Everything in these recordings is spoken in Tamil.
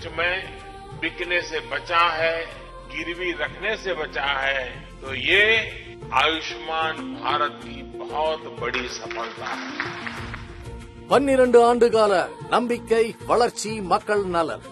ट्रस्ट में बिकने से बचा है, गिरवी रखने से बचा है, तो ये आयुष्मान भारत की बहुत बड़ी सफलता है. 12 ஆண்டுகால நம்பிக்கை, வளர்ச்சி, மக்கள் நலன்.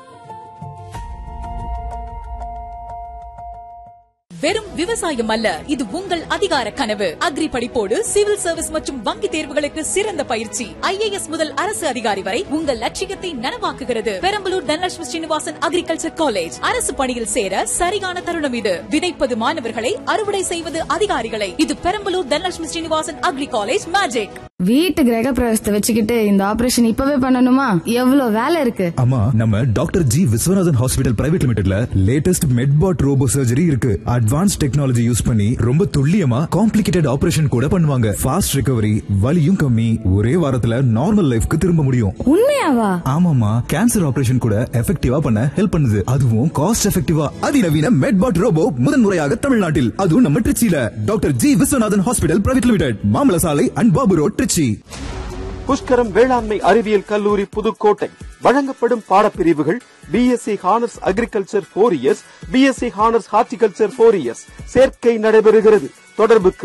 வெறும் விவசாயம் அல்ல, இது உங்கள் அதிகார கனவு. அக்ரி படிப்போடு சிவில் சர்வீஸ் மற்றும் வங்கி தேர்வுகளுக்கு சிறந்த பயிற்சி. IAS முதல் அரசு அதிகாரி வரை உங்கள் லட்சியத்தை நனவாக்குகிறது. Perambalur Dhanalakshmi Srinivasan agriculture college. அரசு பணியில் சேர சரியான தருணம் இது. விதைப்பது மாணவர்களை, அறுவடை செய்வது அதிகாரிகளை. இது Perambalur Dhanalakshmi Srinivasan agri college magic. வீட்டு கிரக பிரவேசத்தை வச்சுக்கிட்டு இந்த ஆபரேஷன் இப்பவே பண்ணணுமா? எவ்வளவு வேலை இருக்கு. அம்மா, நம்ம doctor G Viswanathan hospital private லிமிடெட்ல latest மெட்பாட் robot surgery இருக்கு. அட்வான்ஸ் டெக்னாலஜி யூஸ் பண்ணி ரொம்ப துல்லியமா காம்ப்ளிகேட்டட் ஆபரேஷன் கூட பண்ணுவாங்க. ஃபாஸ்ட் ரிகவரி, வலியும் கம்மி, ஒரே வாரத்துல நார்மல் லைஃப்க்கு திரும்ப முடியும். உண்மையாவா? ஆமாமா, கேன்சர் ஆபரேஷன் கூட எஃபெக்டிவா பண்ண ஹெல்ப் பண்ணுது. அதுவும் காஸ்ட் எஃபெக்டிவா. அதிநவீன மெட்பாட் ரோபோ முதன்முறையாக தமிழ்நாட்டில், அதுவும் நம்ம திருச்சியில doctor G Viswanathan hospital private limited, மாமல சாலை அண்ட் பாபு ரோட், திருச்சி. புஷ்கரம் வேளாண்மை அறிவியல் கல்லூரி புதுக்கோட்டை வழங்கப்படும் பாடப்பிரிவுகள் BSc honours agriculture 4 years, BSc honours horticulture 4 years. சேர்க்கை நடைபெறுகிறது. தொடர்புக்கு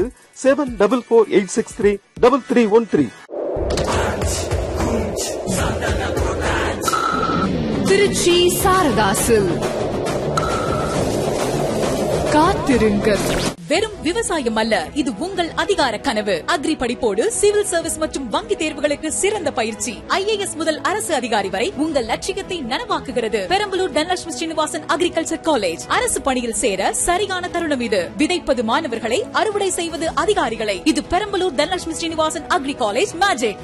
7448633313. திருச்சி சாரதாசு காத்திருங்கள். வெறும் விவசாயம் அல்ல, இது உங்கள் அதிகார கனவு. அக்ரி படிப்போடு சிவில் சர்வீஸ் மற்றும் வங்கி தேர்வுகளுக்கு சிறந்த பயிற்சி. IAS முதல் அரசு அதிகாரி வரை உங்கள் லட்சியத்தை நனவாக்குகிறது. Perambalur Dhanalakshmi Srinivasan agriculture college. அரசு பணியில் சேர சரியான தருணம் இது. விதைப்பது மாணவர்களை, அறுவடை செய்வது அதிகாரிகளை. இது Perambalur Dhanalakshmi Srinivasan agri college magic.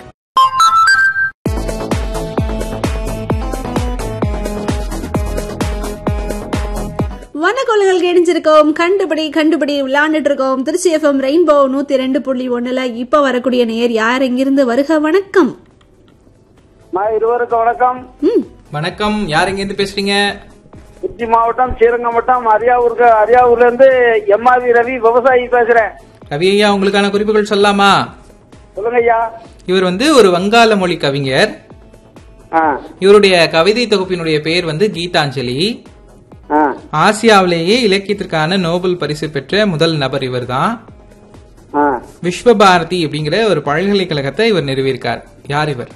வனக்கோள்கள் கேணிச்சிருக்கோம். கண்டுபிடி விளையாண்டுட்டு இருக்கோம். Trichy FM rainbow 102.1. இப்ப வரக்கூடிய நேர் யார், எங்கிருந்து வருக? வணக்கம். இருவருக்கும் வணக்கம். வணக்கம். யார் எங்க இருந்து பேசுறீங்க? திருச்சி மாவட்டம் ஸ்ரீரங்கம் வட்டம் அரியாவூர்ல இருந்து MRV ரவி, விவசாயி பேசுறேன். ரவி ஐயா, உங்களுக்கான குறிப்புகள் சொல்லலாமா? சொல்லுங்க ஐயா. இவர் ஒரு வங்காள மொழி கவிஞர். இவருடைய கவிதை தொகுப்பினுடைய பெயர் கீதாஞ்சலி. ஆசியாவிலேயே இலக்கியத்திற்கான நோபல் பரிசு பெற்ற முதல் நபர் இவர் தான். விஸ்வபாரதி அப்படிங்கிற ஒரு பல்கலைக்கழகத்தை இவர் நிறுவியிருக்கார். யார் இவர்?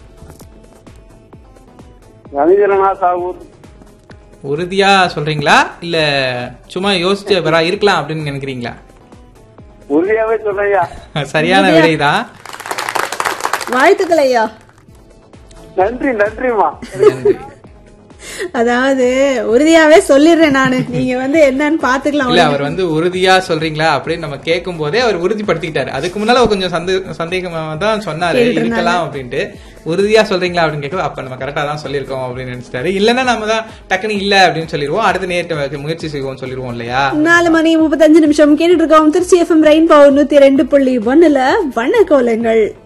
ரவீந்திரநாத் தாகூர். உறுதியா சொல்றீங்களா, இல்ல சும்மா யோசிச்சு வரா இருக்கலாம் அப்படின்னு நினைக்கிறீங்களா? உறுதியாவே சொல்றையா. சரியான விடைதான். வாழ்த்துக்கள் ஐயா. நன்றி. நன்றிமா. அதாவது உறுதியாவே சொல்லிடுறேன் நானு, நீங்க என்னன்னு பாத்துக்கலாம். இல்ல, அவர் உறுதியா சொல்றீங்களா அப்படின்னு நம்ம கேட்கும் போதே அவர் உறுதிப்படுத்திக்கிட்டாரு. அதுக்கு முன்னால கொஞ்சம் சந்தேகமா தான் சொன்னாரு, இருக்கலாம் அப்படின்ட்டு. உறுதியா சொல்றீங்களா அப்படின்னு கேட்க, அப்ப நம்ம கரெக்டா தான் சொல்லிருக்கோம் அப்படின்னு நினைச்சிட்டாரு. இல்லன்னா நம்ம தான் டக்குனு இல்ல அப்படின்னு சொல்லிடுவோம். அடுத்த நேரத்தை முயற்சி செய்வோம் சொல்லிடுவோம் இல்லையா? 4:35 கேட்டுட்டு இருக்கோம். Trichy FM rainbow 102.1 வனக்கோலங்கள்.